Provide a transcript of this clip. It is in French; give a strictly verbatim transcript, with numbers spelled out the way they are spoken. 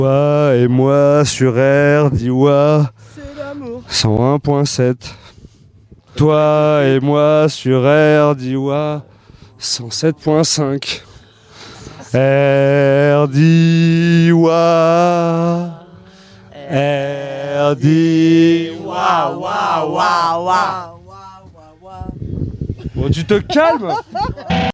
Toi et moi sur R, dis-moi. C'est l'amour. cent un virgule sept. Toi et moi sur R, dis-moi. cent sept virgule cinq. R, dis-moi. R, dis-moi. Waouh, waouh, waouh. Bon, tu te calmes.